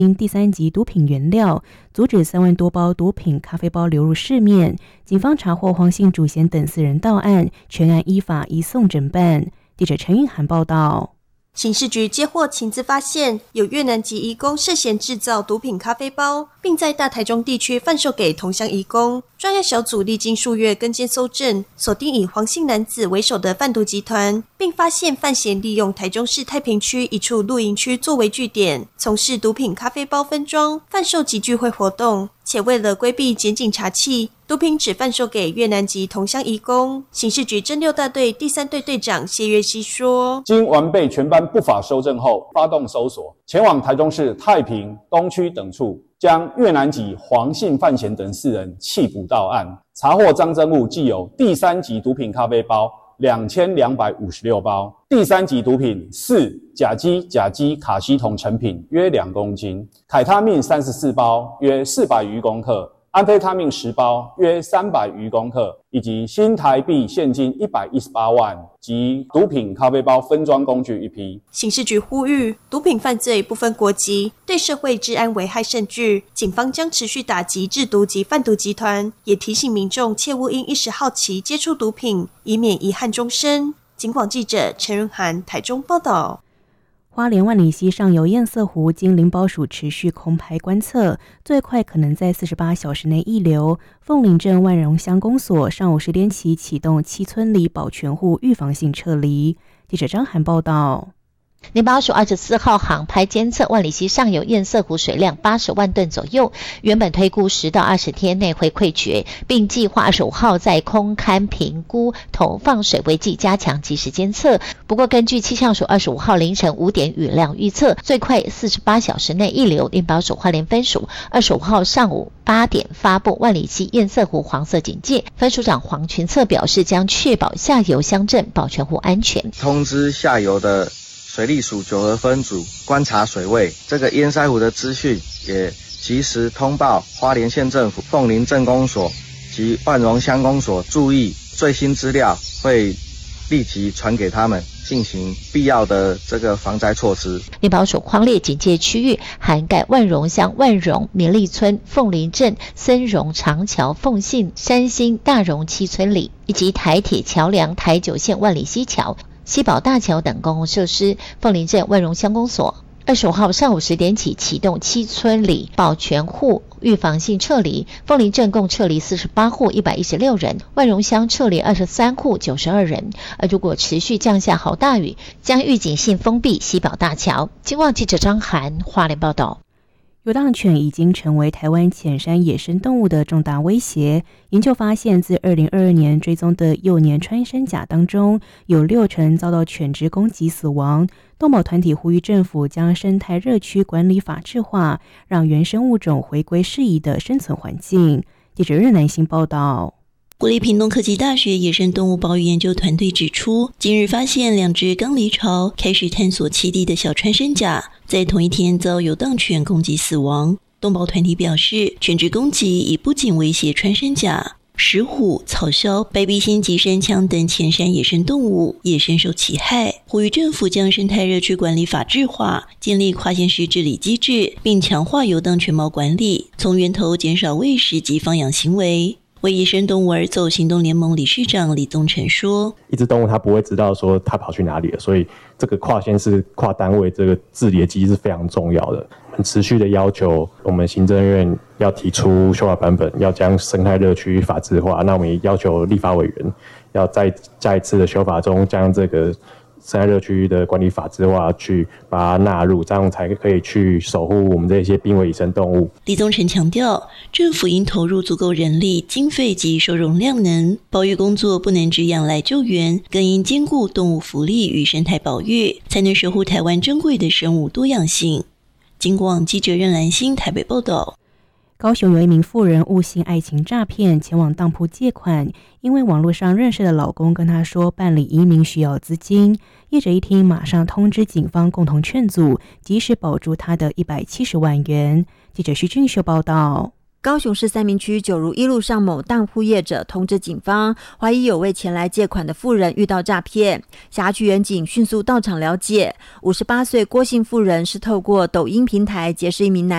因第3级毒品原料，阻止3万多包毒品咖啡包流入市面。警方查获黄姓主嫌等4人到案，全案依法移送侦办。记者陈韵涵报道。 刑事局接获情资发现，有越南籍移工涉嫌制造毒品咖啡包，并在大台中地区贩售给同乡移工。专案小组历经数月跟监搜证，锁定以黄姓男子为首的贩毒集团，并发现范闲利用台中市太平区一处露营区作为据点，从事毒品咖啡包分装、贩售及聚会活动。且为了规避检警查缉，毒品只贩售给越南籍同乡移工。刑事局侦6大队第3队队长谢月熙说： 经完备全班不法搜证后，发动搜索，前往台中市太平、东区等处，将越南籍黄姓范闲等4人缉捕到案。查获赃证物既有第3级毒品咖啡包2256包，第3级毒品4甲基卡西酮成品约2公斤，凯他命34包约400余公克，安非他命10包约300余公克，以及新台币现金118万及毒品咖啡包分装工具1批。 刑事局呼吁，毒品犯罪不分国籍，对社会治安危害甚巨，警方将持续打击制毒及贩毒集团，也提醒民众切勿因一时好奇接触毒品，以免遗憾终身。警广记者陈润涵台中报道。 花莲万里溪上游堰塞湖经林保署持续空拍观测，最快可能在48小时内溢流。凤林镇万荣乡公所上午10点起启动7村里保全户预防性撤离。记者张涵报道。 林保署24号航拍监测万里溪上游堰塞湖水量80万吨左右，原本推估10到20天内会溃决，并计划25号在空勘评估投放水位计加强及时监测。不过根据气象署25号凌晨5点雨量预测，最快48小时内溢流。林保署花莲分署25号上午8点发布万里溪堰塞湖黄色警戒，分署长黄群策表示，将确保下游乡镇保全户安全。 通知下游的水利署9合分组观察水位，这个堰塞湖的资讯也及时通报花莲县政府、凤林镇公所及万荣乡公所，注意最新资料会立即传给他们，进行必要的这个防灾措施。 林保署匡列警戒区域涵盖万荣乡万荣、民利村、凤林镇、森荣、长桥、凤信、山兴、大荣7村里，以及台铁桥梁、台九线万里溪桥、西宝大桥等公共设施。凤林镇万荣乡公所25号上午10点起启动7村里保全户预防性撤离，凤林镇共撤离48户116人，万荣乡撤离23户92人。而如果持续降下豪大雨，将预警性封闭西宝大桥。警广记者张涵花莲报道。 游荡犬已经成为台湾浅山野生动物的重大威胁。研究发现，自2022年追踪的幼年穿山甲当中，有60%遭到犬只攻击死亡。动保团体呼吁政府将生态热区管理法制化，让原生物种回归适宜的生存环境。记者任南星报道。 国立屏东科技大学野生动物保育研究团队指出，近日发现2只刚离巢开始探索栖地的小穿山甲，在同一天遭游荡犬攻击死亡。动保团体表示，犬只攻击已不仅威胁穿山甲、石虎、草鸮、白鼻心及山羌等浅山野生动物也深受其害，呼吁政府将生态热区管理法制化，建立跨县市治理机制，并强化游荡犬猫管理，从源头减少喂食及放养行为。为野生动物而走行动联盟理事长李宗成说， 一只动物它不会知道说它跑去哪里了，所以这个跨县市跨单位这个治理的机制是非常重要的。持续的要求我们行政院要提出修法版本，要将生态热区法制化。那我们也要求立法委员要在下一次的修法中将这个生态热区的管理法制化，去把它纳入，这样才可以去守护我们这些濒危野生动物。 李宗成强调，政府应投入足够人力、经费及收容量能，保育工作不能只仰赖救援，更应兼顾动物福利与生态保育，才能守护台湾珍贵的生物多样性。警广记者任兰心台北报道。 高雄有一名妇人误信爱情诈骗，前往当铺借款，因为网络上认识的老公跟她说办理移民需要资金，业者一听马上通知警方共同劝阻，及时保住她的170万元。记者徐俊秀报道。 高雄市三民区九如一路上某当铺业者通知警方，怀疑有位前来借款的妇人遇到诈骗，辖区员警迅速到场了解。58岁郭姓妇人是透过抖音平台结识一名男